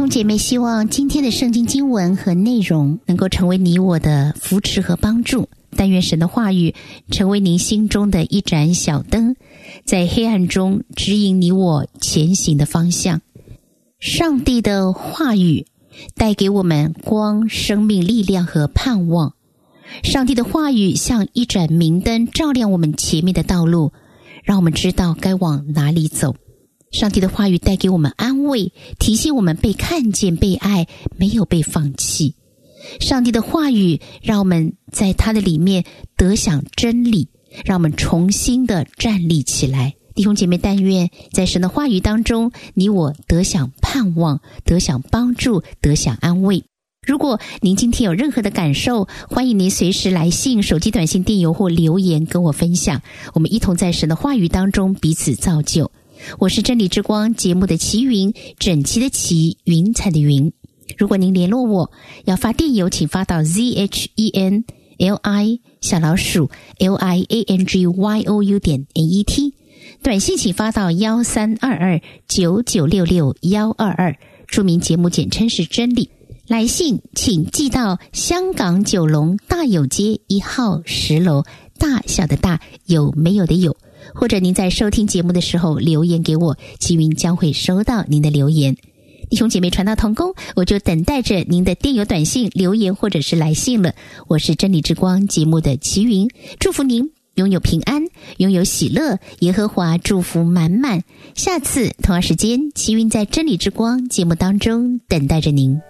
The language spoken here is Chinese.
兄姐妹，希望今天的圣经经文和内容能够成为你我的扶持和帮助。但愿神的话语成为您心中的一盏小灯，在黑暗中指引你我前行的方向。上帝的话语带给我们光、生命、力量和盼望。上帝的话语像一盏明灯，照亮我们前面的道路，让我们知道该往哪里走。上帝的话语带给我们安慰，提醒我们被看见、被爱，没有被放弃。上帝的话语让我们在他的里面得享真理，让我们重新的站立起来。弟兄姐妹，但愿在神的话语当中，你我得享盼望，得享帮助，得享安慰。如果您今天有任何的感受，欢迎您随时来信、手机短信、电邮或留言跟我分享，我们一同在神的话语当中彼此造就。我是真理之光节目的齐云，整齐的齐，云彩的云。如果您联络我要发电邮，请发到 zhenli@liangyou.net， 短信请发到132299662122，注明节目简称是真理。来信请寄到香港九龙大有街1号10楼，大小的大，有没有的有。或者您在收听节目的时候留言给我，齐云将会收到您的留言。弟兄姐妹，传道同工，我就等待着您的电邮、短信、留言或者是来信了。我是真理之光节目的齐云，祝福您拥有平安，拥有喜乐，耶和华祝福满满。下次同样时间，齐云在真理之光节目当中等待着您。